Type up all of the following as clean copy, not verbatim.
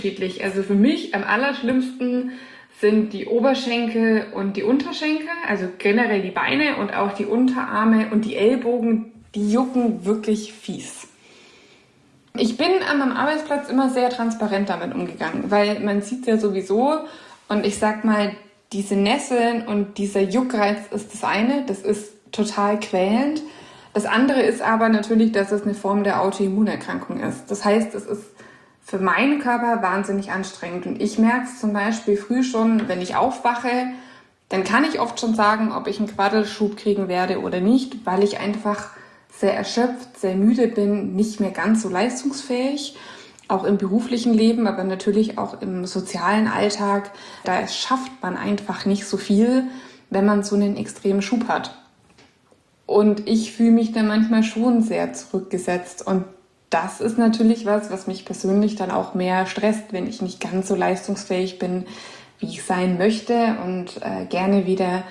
Unterschiedlich. Also für mich am allerschlimmsten sind die Oberschenkel und die Unterschenkel, also generell die Beine und auch die Unterarme und die Ellbogen, die jucken wirklich fies. Ich bin an meinem Arbeitsplatz immer sehr transparent damit umgegangen, weil man sieht es ja sowieso und ich sag mal, diese Nesseln und dieser Juckreiz ist das eine, das ist total quälend. Das andere ist aber natürlich, dass es eine Form der Autoimmunerkrankung ist. Das heißt, es ist für meinen Körper wahnsinnig anstrengend. Und ich merke es zum Beispiel früh schon, wenn ich aufwache, dann kann ich oft schon sagen, ob ich einen Quaddelschub kriegen werde oder nicht, weil ich einfach sehr erschöpft, sehr müde bin, nicht mehr ganz so leistungsfähig, auch im beruflichen Leben, aber natürlich auch im sozialen Alltag. Da schafft man einfach nicht so viel, wenn man so einen extremen Schub hat. Und ich fühle mich dann manchmal schon sehr zurückgesetzt. Und das ist natürlich was mich persönlich dann auch mehr stresst, wenn ich nicht ganz so leistungsfähig bin, wie ich sein möchte und gerne wieder,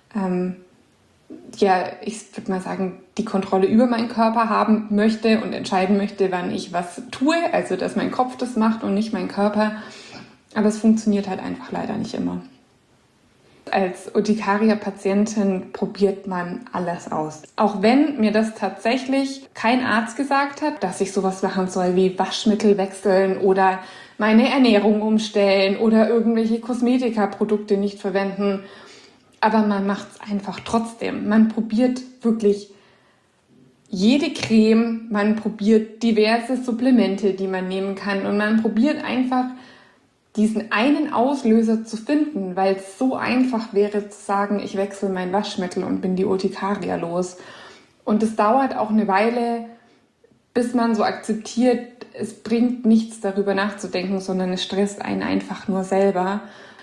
ich würde mal sagen, die Kontrolle über meinen Körper haben möchte und entscheiden möchte, wann ich was tue. Also, dass mein Kopf das macht und nicht mein Körper. Aber es funktioniert halt einfach leider nicht immer. Als Urtikaria-Patientin probiert man alles aus. Auch wenn mir das tatsächlich kein Arzt gesagt hat, dass ich sowas machen soll wie Waschmittel wechseln oder meine Ernährung umstellen oder irgendwelche Kosmetikaprodukte nicht verwenden. Aber man macht es einfach trotzdem. Man probiert wirklich jede Creme, man probiert diverse Supplemente, die man nehmen kann und man probiert einfach diesen einen Auslöser zu finden, weil es so einfach wäre zu sagen, ich wechsle mein Waschmittel und bin die Urtikaria los. Und es dauert auch eine Weile, bis man so akzeptiert, es bringt nichts darüber nachzudenken, sondern es stresst einen einfach nur selber.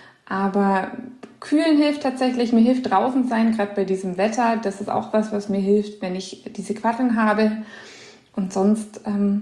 Aber kühlen hilft tatsächlich, mir hilft draußen sein, gerade bei diesem Wetter. Das ist auch was mir hilft, wenn ich diese Quaddeln habe. Und sonst,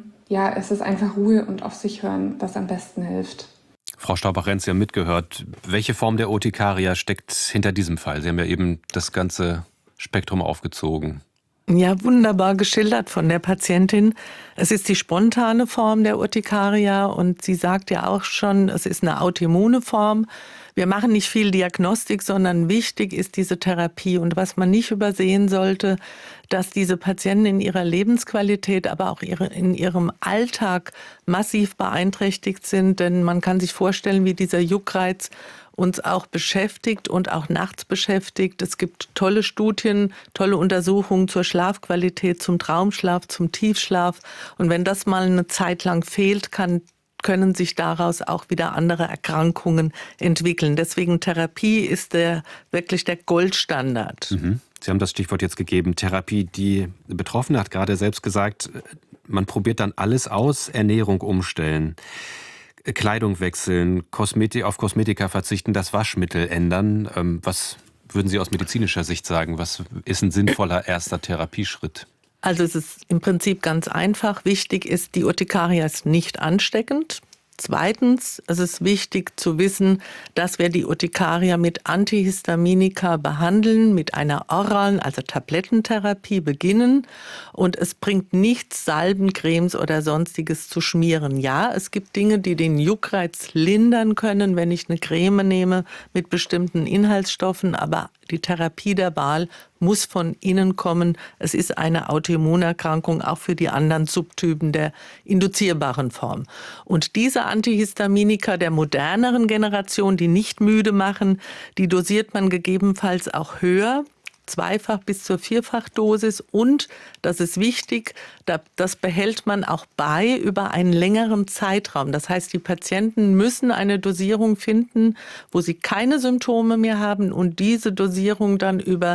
ist es einfach Ruhe und auf sich hören, was am besten hilft. Frau Stauber-Renz, Sie haben mitgehört. Welche Form der Urtikaria steckt hinter diesem Fall? Sie haben ja eben das ganze Spektrum aufgezogen. Ja, wunderbar geschildert von der Patientin. Es ist die spontane Form der Urtikaria und sie sagt ja auch schon, es ist eine autoimmune Form. Wir machen nicht viel Diagnostik, sondern wichtig ist diese Therapie. Und was man nicht übersehen sollte, dass diese Patienten in ihrer Lebensqualität, aber auch in ihrem Alltag massiv beeinträchtigt sind. Denn man kann sich vorstellen, wie dieser Juckreiz uns auch beschäftigt und auch nachts beschäftigt. Es gibt tolle Studien, tolle Untersuchungen zur Schlafqualität, zum Traumschlaf, zum Tiefschlaf. Und wenn das mal eine Zeit lang fehlt, können sich daraus auch wieder andere Erkrankungen entwickeln. Deswegen Therapie ist wirklich der Goldstandard. Sie haben das Stichwort jetzt gegeben, Therapie. Die Betroffene hat gerade selbst gesagt, man probiert dann alles aus, Ernährung umstellen, Kleidung wechseln, auf Kosmetika verzichten, das Waschmittel ändern. Was würden Sie aus medizinischer Sicht sagen? Was ist ein sinnvoller erster Therapieschritt? Also es ist im Prinzip ganz einfach. Wichtig ist, die Urtikaria ist nicht ansteckend. Zweitens, es ist wichtig zu wissen, dass wir die Urtikaria mit Antihistaminika behandeln, mit einer oralen, also Tablettentherapie beginnen. Und es bringt nichts, Salben, Cremes oder Sonstiges zu schmieren. Ja, es gibt Dinge, die den Juckreiz lindern können, wenn ich eine Creme nehme mit bestimmten Inhaltsstoffen. Aber die Therapie der Wahl muss von innen kommen. Es ist eine Autoimmunerkrankung, auch für die anderen Subtypen der induzierbaren Form. Und diese Antihistaminika der moderneren Generation, die nicht müde machen, die dosiert man gegebenenfalls auch höher. Zweifach bis zur Vierfachdosis und, das ist wichtig, das behält man auch bei über einen längeren Zeitraum. Das heißt, die Patienten müssen eine Dosierung finden, wo sie keine Symptome mehr haben und diese Dosierung dann über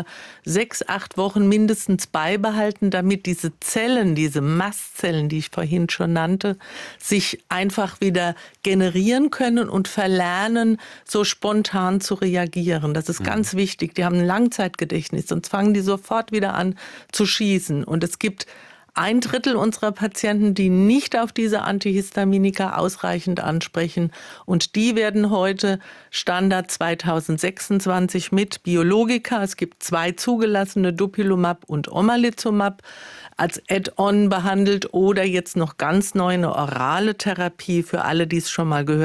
6-8 Wochen mindestens beibehalten, damit diese Zellen, diese Mastzellen, die ich vorhin schon nannte, sich einfach wieder generieren können und verlernen, so spontan zu reagieren. Das ist ganz wichtig. Die haben ein Langzeitgedächtnis. Sonst fangen die sofort wieder an zu schießen. Und es gibt 1/3 unserer Patienten, die nicht auf diese Antihistaminika ausreichend ansprechen. Und die werden heute Standard 2026 mit Biologika, es gibt 2 zugelassene, Dupilumab und Omalizumab, als Add-on behandelt oder jetzt noch ganz neu eine orale Therapie für alle, die es schon mal gehört haben.